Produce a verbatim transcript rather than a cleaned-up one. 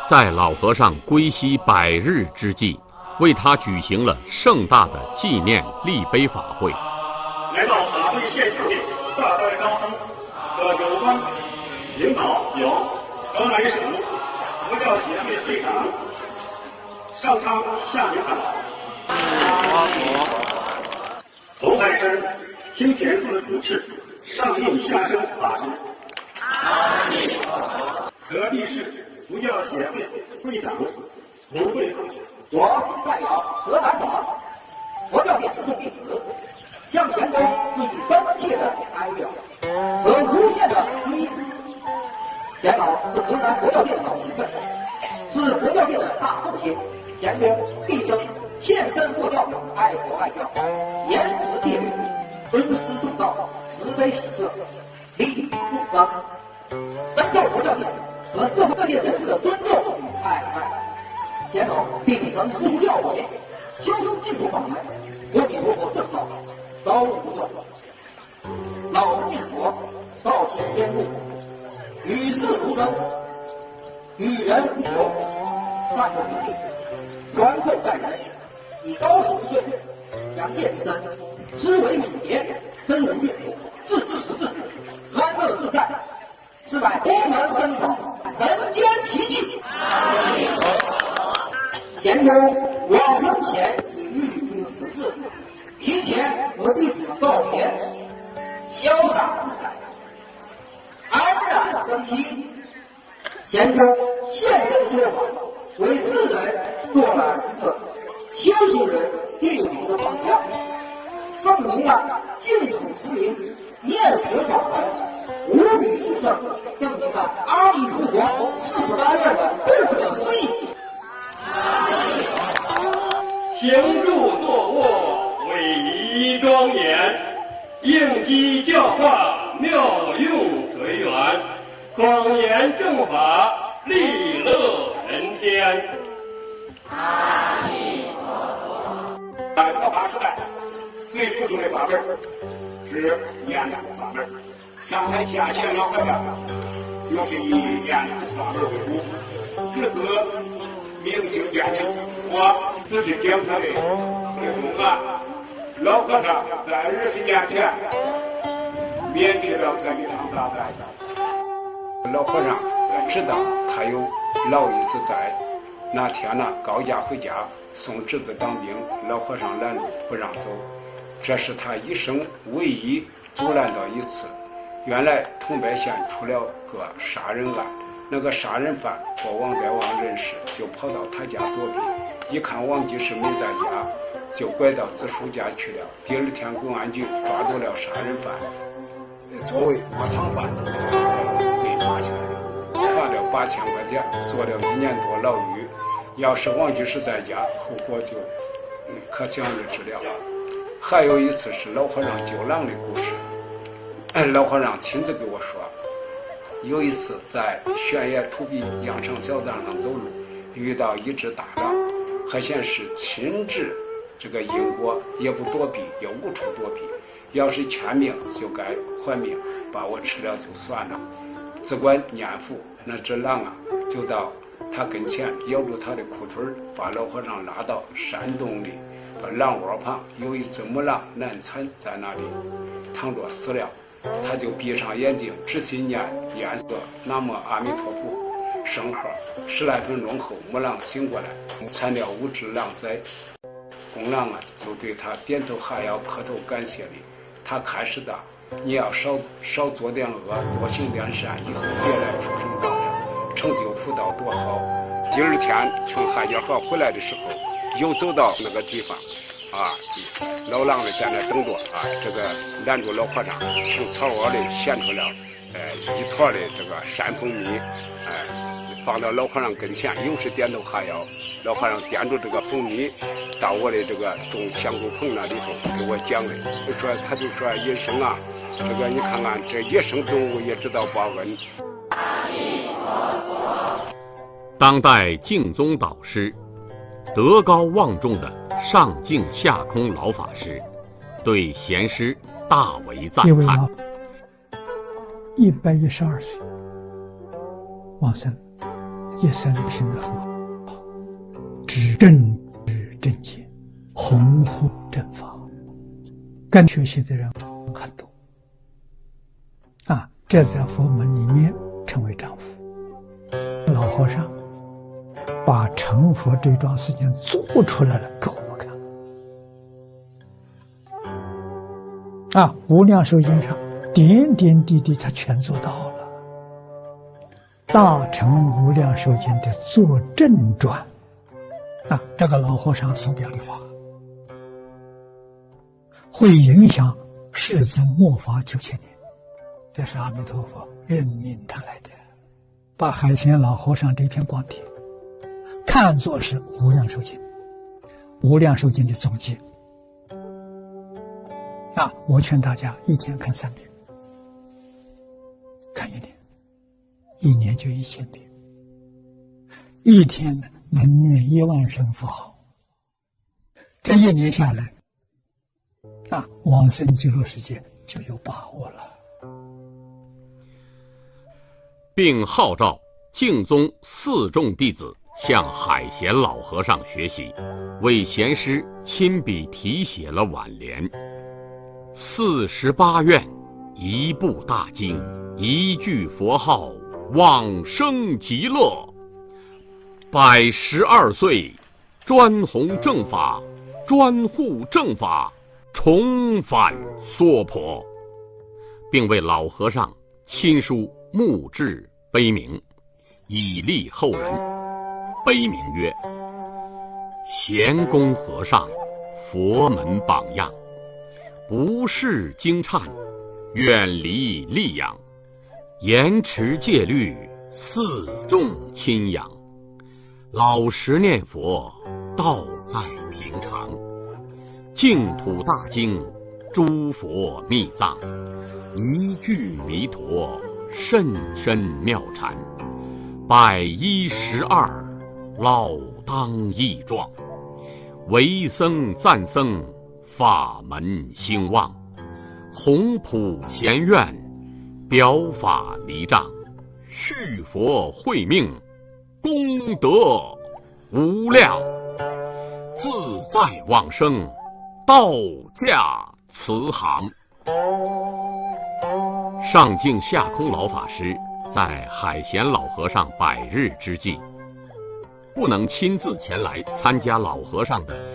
在老和尚归西百日之际，为他举行了盛大的纪念立碑法会。 来到法会现场的大代高僧和有关领导有河南省佛教协会会长上苍下明堂，阿弥红海山清田寺主持上应下生法师，阿弥陀佛。河地市佛教协会会长胡慧慧， 我代表河南省佛教界始终弟子，向前公致以深切的哀悼和无限的追思。钱老是河南佛教界的老前辈，是佛教界的大寿星。钱公毕生献身佛教，爱国爱教，严持戒律，尊师重道，慈悲喜舍，利益众生，深受佛教界和社会各界人士的尊重与爱戴。钱老并曾师出教诲，修持净土法门，阿弥陀佛圣道，遭遇不断。老生念佛，道体天路，与世无争，与人无求，淡泊平静，宽厚待人，以高手之岁，扬剑之身，思维敏捷，深入阅读，自知识字，安乐自在，是乃功能深广，人间奇迹。前公往生前已预知时至，提前和弟子们告别，潇洒自在，安然生息。前公现身说法，为世人做了一个修行人定力的榜样，证明了净土之名念佛法门无比殊胜，证明了阿弥陀佛四十八愿的不可思议。 行住坐卧伟仪庄严，应机教化妙用随缘，广言正法利乐人天。阿弥陀佛。在佛法时代，最殊胜的法门是念佛法门。上台下线老和尚就是以念佛法门为主，至此明星变性。我仔细讲他的这个公案，老和尚在二十年前免去了这一场大灾。 老和尚知道他有老一子在，那天呢高家回家送侄子当兵，老和尚拦路不让走，这是他一生唯一阻拦到一次。原来桐柏县出了个杀人案，那个杀人犯和王代王认识，就跑到他家躲避，一看王居士没在家，就拐到子叔家去了。第二天公安局抓住了杀人犯，作为窝藏犯被抓起来了，罚了八千块钱，坐了一年多牢狱。要是王居士在家，后果就可想而知了。还有一次是老和尚救狼的故事，老和尚亲自给我说，有一次在悬崖土壁羊肠小道上走路，遇到一只大狼，还显示亲治这个因果，也不躲避，也无处躲避，要是欠命就该还命，把我吃了就算了。只管念佛，那只狼啊就到他跟前咬住他的裤腿，把老和尚拉到山洞里，把狼窝旁有一只母狼难产在那里躺着死了，他就闭上眼睛仔细念念个南无阿弥陀佛圣号，十来分钟后母狼醒过来，产了五只狼崽。公狼啊就对他点头哈腰磕头感谢礼，他开始的你要少少做点恶，多行点善，以后别来出生道了，成就福道多好。第二天从海家河回来的时候，又走到那个地方啊，老狼呢在那等着啊，这个拦住老和尚，从草窝里衔出了呃一坨的这个山蜂蜜，哎、呃，放到老和尚跟前，又是点头哈腰。老和尚掂住这个蜂蜜，到我的这个种香菇棚那里头给我讲的，就说他就说野生啊，这个你看看这野生动物也知道报恩。 当代净宗导师，德高望重的上净下空老法师，对贤师大为赞叹。 一百一十二岁往生， 一生行得很好，知正知正见，弘护正法，跟学习的人很多啊，这在佛门里面称为丈夫。老和尚把成佛这桩事情做出来了给我们看啊，无量寿经上点点滴滴他全做到了。大乘无量寿经的作证传啊，这个老和尚所表的法会影响世尊末法九千年，这是阿弥陀佛任命他来的，把海贤老和尚这篇光碟看作是无量寿经，无量寿经的总结啊！我劝大家一天看三遍，看一年，一年就一千遍，一天能念一万声佛号，这一年下来啊，往生极乐世界就有把握了。 并号召净宗四众弟子向海贤老和尚学习，为贤师亲笔题写了挽联：四十八愿，一部大经，一句佛号，往生极乐。百十二岁，专弘正法，专护正法，重返娑婆，并为老和尚亲书墓志碑铭，以利后人。碑铭曰：贤公和尚，佛门榜样，不视经忏，远离戾养，严持戒律，四众亲仰，老实念佛，道在平常，净土大经，诸佛密藏，一句弥陀，甚深妙禅，百一十二，老当益壮，为僧赞僧，法门兴旺，弘普贤愿，表法离障，续佛慧命，功德无量，自在往生，道驾慈航。上净下空老法师在海贤老和尚百日之际，不能亲自前来参加老和尚的